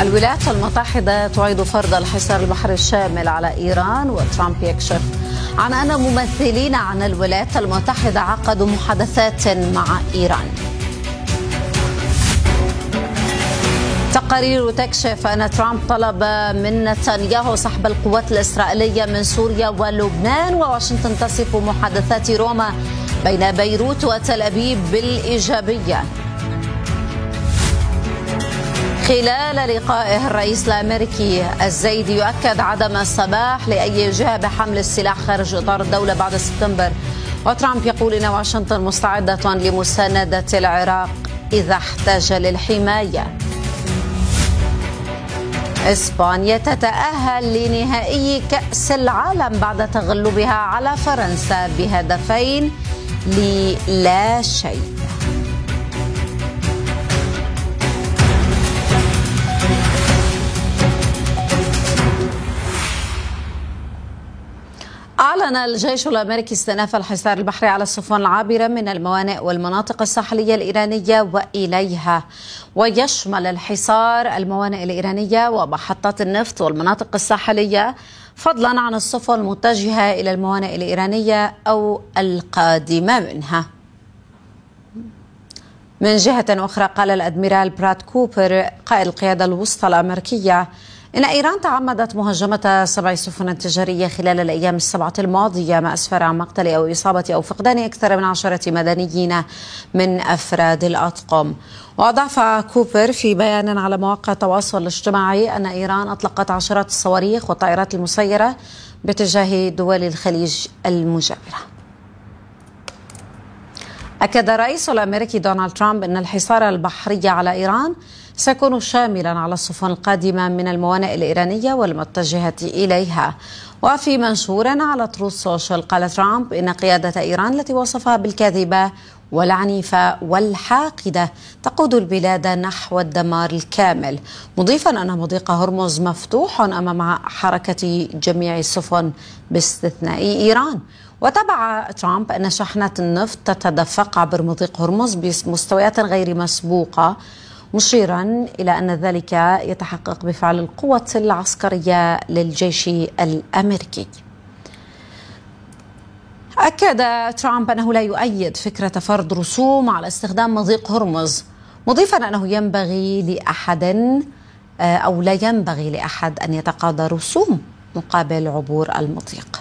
الولايات المتحدة تعيد فرض الحصار البحري الشامل على إيران، وترامب يكشف عن أن ممثلين عن الولايات المتحدة عقدوا محادثات مع إيران. تقارير تكشف أن ترامب طلب من نتنياهو سحب القوات الإسرائيلية من سوريا ولبنان، وواشنطن تصف محادثات روما بين بيروت وتل أبيب بالإيجابية. خلال لقائه الرئيس الأمريكي الزايدي يؤكد عدم السماح لأي جهة بحمل السلاح خارج إطار الدولة بعد سبتمبر، وترامب يقول إن واشنطن مستعدة لمساندة العراق إذا احتاج للحماية. إسبانيا تتأهل لنهائي كأس العالم بعد تغلبها على فرنسا بهدفين للا شيء. أعلن الجيش الأمريكي استئناف الحصار البحري على السفن العابرة من الموانئ والمناطق الساحلية الإيرانية وإليها، ويشمل الحصار الموانئ الإيرانية ومحطات النفط والمناطق الساحلية، فضلا عن السفن المتجهة إلى الموانئ الإيرانية أو القادمة منها. من جهة أخرى قال الأدميرال براد كوبر قائد القيادة الوسطى الأمريكية إن إيران تعمدت مهاجمة 7 سفن تجارية خلال الأيام السبعة الماضية، ما أسفر عن مقتل أو إصابة أو فقدان أكثر من 10 مدنيين من أفراد الأطقم. وأضاف كوبر في بيان على مواقع التواصل الاجتماعي أن إيران أطلقت عشرات الصواريخ والطائرات المسيرة باتجاه دول الخليج المجاورة. أكد الرئيس الأمريكي دونالد ترامب أن الحصار البحري على إيران سيكون شاملا على السفن القادمة من الموانئ الإيرانية والمتجهة إليها. وفي منشور على تروث سوشيال قال ترامب إن قيادة إيران التي وصفها بالكاذبة والعنيفة والحاقدة تقود البلاد نحو الدمار الكامل، مضيفا أن مضيق هرمز مفتوح أمام حركة جميع السفن باستثناء إيران. وتابع ترامب أن شحنات النفط تتدفق عبر مضيق هرمز بمستويات غير مسبوقة، مشيرا إلى أن ذلك يتحقق بفعل القوة العسكرية للجيش الأمريكي. أكد ترامب أنه لا يؤيد فكرة فرض رسوم على استخدام مضيق هرمز، مضيفا أنه لا ينبغي لأحد أن يتقاضى رسوم مقابل عبور المضيق.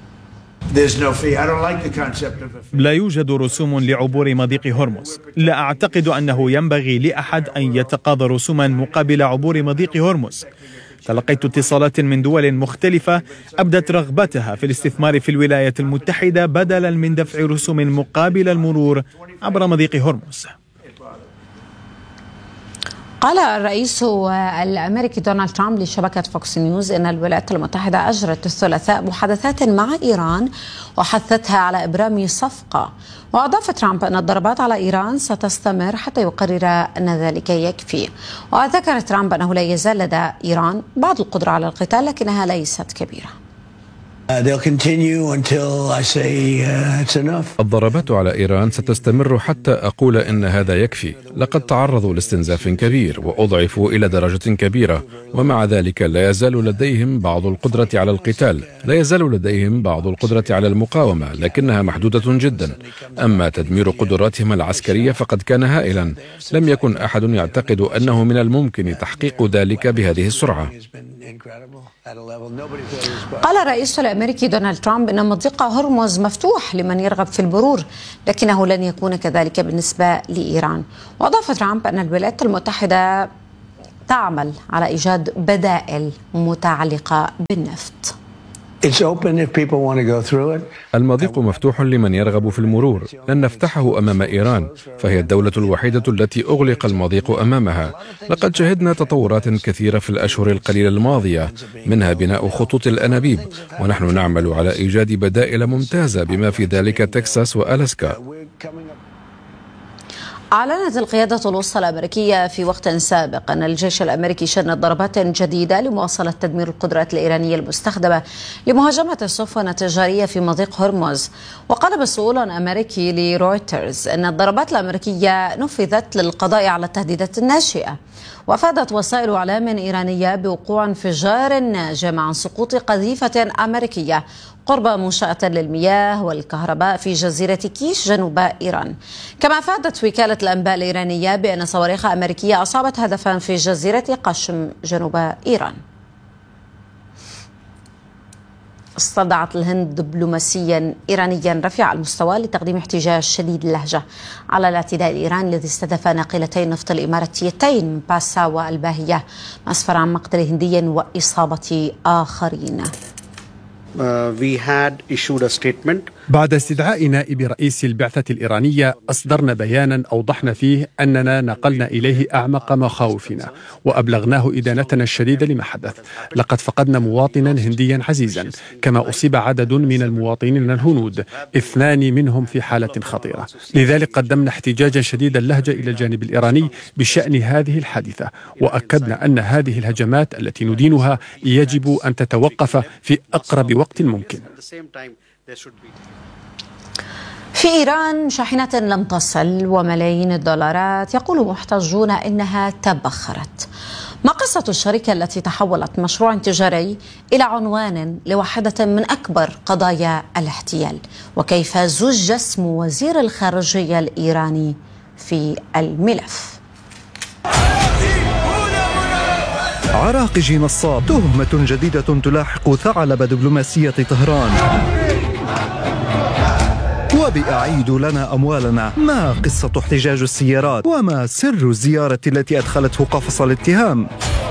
لا يوجد رسوم لعبور مضيق هرمز. لا أعتقد أنه ينبغي لأحد أن يتقاضى رسوما مقابل عبور مضيق هرمز. تلقيت اتصالات من دول مختلفة أبدت رغبتها في الاستثمار في الولايات المتحدة بدلا من دفع رسوم مقابل المرور عبر مضيق هرمز. قال الرئيس الأمريكي دونالد ترامب لشبكة فوكس نيوز إن الولايات المتحدة أجرت الثلاثاء محادثات مع إيران وحثتها على إبرام صفقة. وأضاف ترامب أن الضربات على إيران ستستمر حتى يقرر أن ذلك يكفي. وذكر ترامب أنه لا يزال لدى إيران بعض القدرة على القتال لكنها ليست كبيرة. الضربات على إيران ستستمر حتى أقول إن هذا يكفي. لقد تعرضوا لاستنزاف كبير وأضعفوا إلى درجة كبيرة، ومع ذلك لا يزال لديهم بعض القدرة على القتال، لا يزال لديهم بعض القدرة على المقاومة، لكنها محدودة جدا. أما تدمير قدراتهم العسكرية فقد كان هائلا. لم يكن أحد يعتقد أنه من الممكن تحقيق ذلك بهذه السرعة. قال الرئيس الأمريكي دونالد ترامب إن مضيق هرمز مفتوح لمن يرغب في المرور، لكنه لن يكون كذلك بالنسبة لإيران. وأضاف ترامب أن الولايات المتحدة تعمل على إيجاد بدائل متعلقة بالنفط. المضيق مفتوح لمن يرغب في المرور. لن نفتحه أمام إيران، فهي الدولة الوحيدة التي أغلق المضيق أمامها. لقد شهدنا تطورات كثيرة في الأشهر القليلة الماضية، منها بناء خطوط الأنابيب، ونحن نعمل على إيجاد بدائل ممتازة بما في ذلك تكساس وألاسكا. أعلنت القيادة الوسطى الأمريكية في وقت سابق أن الجيش الأمريكي شن ضربات جديدة لمواصلة تدمير القدرات الإيرانية المستخدمة لمهاجمة السفن التجارية في مضيق هرمز. وقال مسؤول أمريكي لرويترز أن الضربات الأمريكية نفذت للقضاء على التهديدات الناشئة. وأفادت وسائل إعلام إيرانية بوقوع انفجار ناجم عن سقوط قذيفة أمريكية قرب منشأة للمياه والكهرباء في جزيرة كيش جنوب إيران. كما أفادت وكالة الأنباء الإيرانية بأن صواريخ أمريكية أصابت هدفا في جزيرة قشم جنوب إيران. استدعت الهند دبلوماسيا إيرانيا رفيع المستوى لتقديم احتجاج شديد اللهجة على الاعتداء الإيراني الذي استهدف ناقلتين نفط الإماراتيتين من باسا والباهية، ما أسفر عن مقتل هندي وإصابة آخرين. بعد استدعاء نائب رئيس البعثة الإيرانية أصدرنا بيانا أوضحنا فيه أننا نقلنا إليه أعمق مخاوفنا وأبلغناه إدانتنا الشديدة لما حدث. لقد فقدنا مواطنا هنديا عزيزا، كما أصيب عدد من المواطنين الهنود، 2 منهم في حالة خطيرة. لذلك قدمنا احتجاجا شديد اللهجة إلى الجانب الإيراني بشأن هذه الحادثة، وأكدنا أن هذه الهجمات التي ندينها يجب أن تتوقف في أقرب وقت ممكن. في إيران شاحنة لم تصل وملايين الدولارات يقول محتجون إنها تبخرت. ما قصة الشركة التي تحولت مشروع تجاري إلى عنوان لواحدة من أكبر قضايا الاحتيال؟ وكيف زج اسم وزير الخارجية الإيراني في الملف؟ عراقجي نصاب، تهمة جديدة تلاحق ثعلب دبلوماسية طهران. وبأعيد لنا أموالنا، ما قصة احتجاج السيارات؟ وما سر الزيارة التي أدخلته قفص الاتهام؟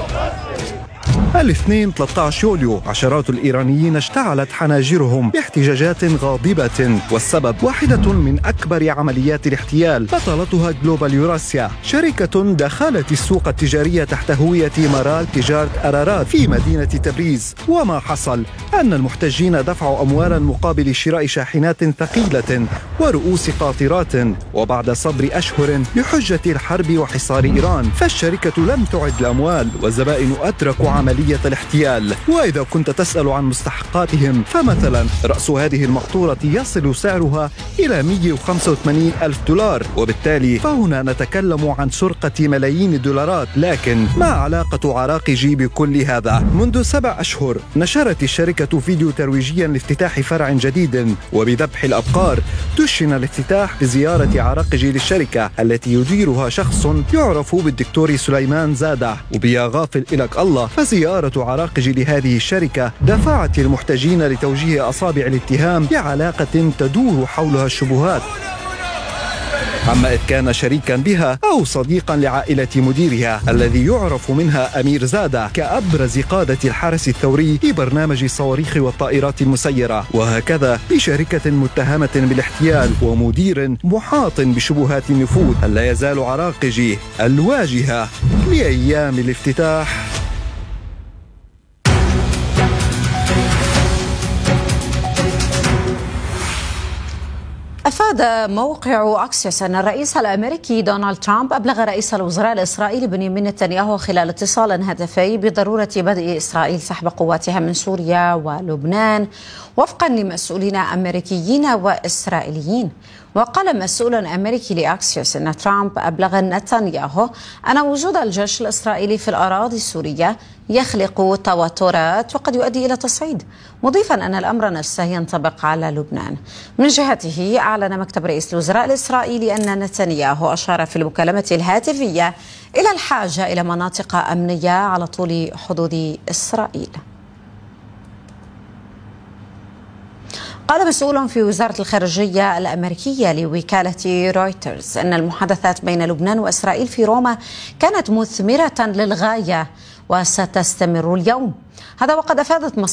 الاثنين 13 يوليو عشرات الإيرانيين اشتعلت حناجرهم باحتجاجات غاضبة، والسبب واحدة من أكبر عمليات الاحتيال بطلتها جلوبال يوراسيا، شركة دخلت السوق التجارية تحت هوية مرال تجارة أرارات في مدينة تبريز. وما حصل أن المحتجين دفعوا أموالا مقابل شراء شاحنات ثقيلة ورؤوس قاطرات، وبعد صبر أشهر بحجة الحرب وحصار إيران فالشركة لم تعد الأموال والزبائن أدركوا عملية الاحتيال. وإذا كنت تسأل عن مستحقاتهم فمثلا رأس هذه المقطورة يصل سعرها إلى 185 ألف دولار، وبالتالي فهنا نتكلم عن سرقة ملايين الدولارات. لكن ما علاقة عراقجي بكل هذا؟ منذ 7 أشهر نشرت الشركة فيديو ترويجيا لافتتاح فرع جديد وبذبح الأبقار. دشن الافتتاح بزيارة عراقجي للشركة التي يديرها شخص يعرف بالدكتور سليمان زادة. وبيا غافل إلك الله، فزيارة عراقجي لهذه الشركة دفعت المحتجين لتوجيه أصابع الاتهام بعلاقة تدور حولها الشبهات، أما إذ كان شريكا بها أو صديقا لعائلة مديرها الذي يعرف منها أمير زادة كأبرز قادة الحرس الثوري في برنامج الصواريخ والطائرات المسيرة، وهكذا بشركة متهمة بالاحتيال ومدير محاط بشبهات النفوذ. هل لا يزال عراقجي الواجهة لأيام الافتتاح؟ أفاد موقع أكسيوس أن الرئيس الأمريكي دونالد ترامب أبلغ رئيس الوزراء الإسرائيلي بنيامين نتنياهو خلال اتصال هاتفي بضرورة بدء إسرائيل سحب قواتها من سوريا ولبنان وفقا لمسؤولين أمريكيين وإسرائيليين. وقال مسؤول أمريكي لأكسيوس أن ترامب أبلغ نتنياهو أن وجود الجيش الإسرائيلي في الأراضي السورية يخلق توترات وقد يؤدي إلى تصعيد، مضيفا أن الأمر نفسه ينطبق على لبنان. من جهته أعلن مكتب رئيس الوزراء الإسرائيلي أن نتنياهو أشار في المكالمة الهاتفية إلى الحاجة إلى مناطق أمنية على طول حدود إسرائيل. قال مسؤول في وزارة الخارجية الأمريكية لوكالة رويترز أن المحادثات بين لبنان وإسرائيل في روما كانت مثمرة للغاية وستستمر اليوم. هذا وقد أفادت